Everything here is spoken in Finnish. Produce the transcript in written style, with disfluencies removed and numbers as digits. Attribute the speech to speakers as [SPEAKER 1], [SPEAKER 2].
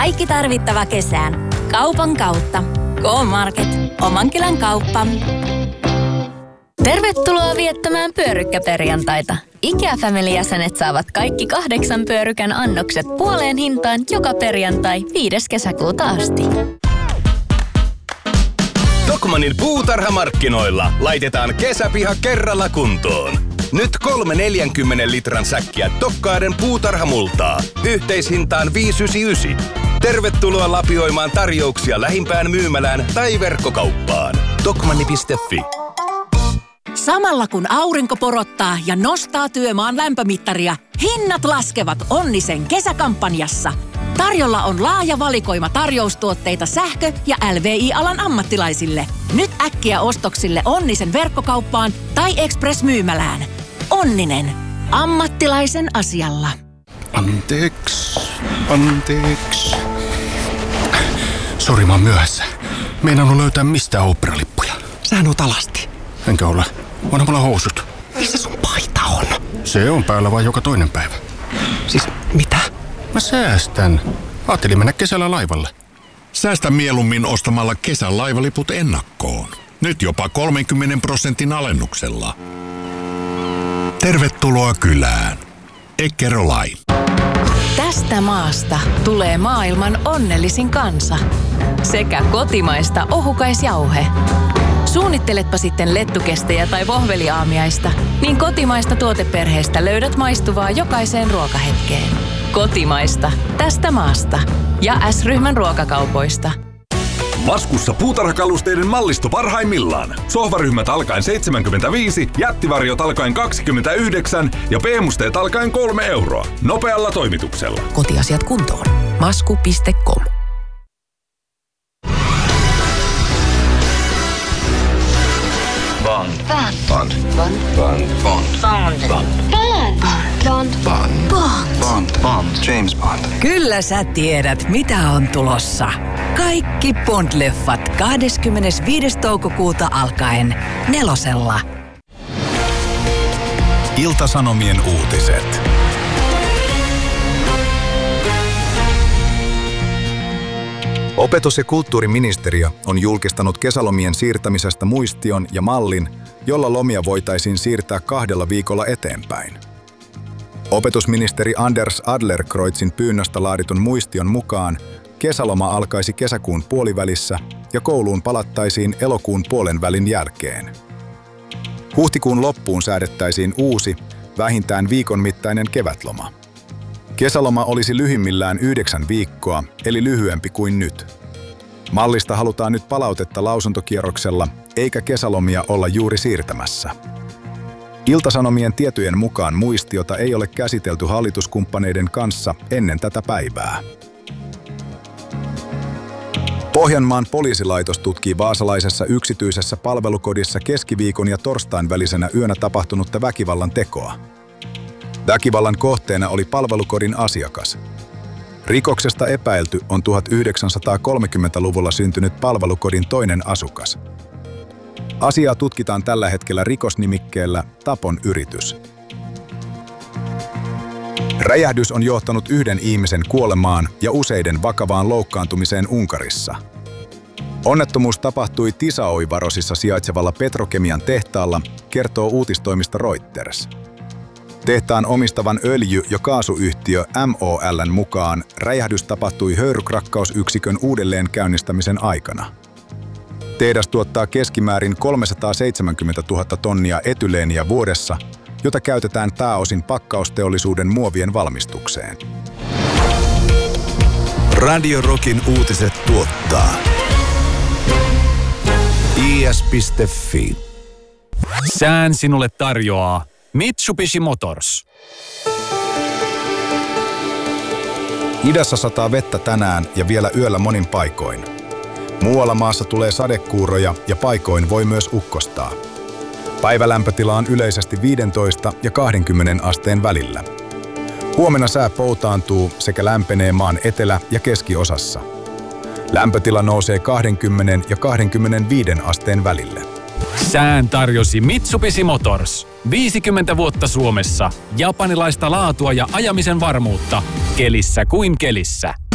[SPEAKER 1] Kaikki tarvittava kesään. Kaupan kautta. K-Market. Oman kylän kauppa. Tervetuloa viettämään pyörykkäperjantaita. IKEA-family-jäsenet saavat kaikki 8 pyörykän annokset puoleen hintaan joka perjantai 5. kesäkuuta asti.
[SPEAKER 2] Tokmannin puutarhamarkkinoilla laitetaan kesäpiha kerralla kuntoon. Nyt 3 40 litran säkkiä Tokkaaren puutarhamultaa. Yhteishintaan 5,99. Tervetuloa lapioimaan tarjouksia lähimpään myymälään tai verkkokauppaan. Tokmanni.fi.
[SPEAKER 3] Samalla kun aurinko porottaa ja nostaa työmaan lämpömittaria, hinnat laskevat Onnisen kesäkampanjassa. Tarjolla on laaja valikoima tarjoustuotteita sähkö- ja LVI-alan ammattilaisille. Nyt äkkiä ostoksille Onnisen verkkokauppaan tai Express-myymälään. Onninen. Ammattilaisen asialla.
[SPEAKER 4] Anteeksi. Sori, mä oon myöhässä. Meinannut löytää mistään oopperalippuja.
[SPEAKER 5] Sähän oot alasti.
[SPEAKER 4] Enkä ole. Onhan mulla housut.
[SPEAKER 5] Missä sun paita on?
[SPEAKER 4] Se on päällä vaan joka toinen päivä.
[SPEAKER 5] Siis mitä?
[SPEAKER 4] Mä säästän. Ajattelin mennä kesällä laivalle.
[SPEAKER 6] Säästä mieluummin ostamalla kesän laivaliput ennakkoon. Nyt jopa 30% alennuksella. Tervetuloa kylään. Eckerö Line.
[SPEAKER 7] Tästä maasta tulee maailman onnellisin kansa. Sekä kotimaista ohukaisjauhe. Suunnitteletpa sitten lettukestejä tai vohveliaamiaista, niin kotimaista tuoteperheestä löydät maistuvaa jokaiseen ruokahetkeen. Kotimaista. Tästä maasta. Ja S-ryhmän ruokakaupoista.
[SPEAKER 8] Maskussa puutarhakalusteiden mallisto parhaimmillaan. Sohvaryhmät alkaen 75, jättivarjot alkaen 29 ja p-musteet alkaen 3 euroa. Nopealla toimituksella.
[SPEAKER 5] Kotiasiat kuntoon. Masku.com.
[SPEAKER 9] Bond. James Bond.
[SPEAKER 3] Kyllä sä tiedät, mitä on tulossa. Kaikki Bond-leffat 25. toukokuuta alkaen 4:lla.
[SPEAKER 2] Ilta-Sanomien uutiset.
[SPEAKER 10] Opetus- ja kulttuuriministeriö on julkistanut kesälomien siirtämisestä muistion ja mallin, jolla lomia voitaisiin siirtää 2 viikolla eteenpäin. Opetusministeri Anders Adlercreutzin pyynnöstä laaditun muistion mukaan kesäloma alkaisi kesäkuun puolivälissä ja kouluun palattaisiin elokuun puolenvälin jälkeen. Huhtikuun loppuun säädettäisiin uusi, vähintään viikon mittainen kevätloma. Kesäloma olisi lyhimmillään 9 viikkoa, eli lyhyempi kuin nyt. Mallista halutaan nyt palautetta lausuntokierroksella, eikä kesälomia olla juuri siirtämässä. Ilta-Sanomien tietojen mukaan muistiota ei ole käsitelty hallituskumppaneiden kanssa ennen tätä päivää. Pohjanmaan poliisilaitos tutkii vaasalaisessa yksityisessä palvelukodissa keskiviikon ja torstain välisenä yönä tapahtunutta väkivallan tekoa. Väkivallan kohteena oli palvelukodin asiakas. Rikoksesta epäilty on 1930-luvulla syntynyt palvelukodin toinen asukas. Asiaa tutkitaan tällä hetkellä rikosnimikkeellä tapon yritys. Räjähdys on johtanut 1 ihmisen kuolemaan ja useiden vakavaan loukkaantumiseen Unkarissa. Onnettomuus tapahtui Tiszaújvárosissa sijaitsevalla petrokemian tehtaalla, kertoo uutistoimisto Reuters. Tehtaan omistavan öljy- ja kaasuyhtiö MOL:n mukaan räjähdys tapahtui höyrykrakkausyksikön uudelleen käynnistämisen aikana. Tehdas tuottaa keskimäärin 370 000 tonnia etyleeniä vuodessa, jota käytetään pääosin pakkausteollisuuden muovien valmistukseen.
[SPEAKER 2] Radio Rockin uutiset tuottaa is.fi.
[SPEAKER 11] Sään sinulle tarjoaa Mitsubishi Motors.
[SPEAKER 10] Idässä sataa vettä tänään ja vielä yöllä monin paikoin. Muualla maassa tulee sadekuuroja ja paikoin voi myös ukkostaa. Päivälämpötila on yleisesti 15 ja 20 asteen välillä. Huomenna sää poutaantuu sekä lämpenee maan etelä- ja keskiosassa. Lämpötila nousee 20 ja 25 asteen välille.
[SPEAKER 11] Sään tarjosi Mitsubishi Motors. 50 vuotta Suomessa. Japanilaista laatua ja ajamisen varmuutta. Kelissä kuin kelissä.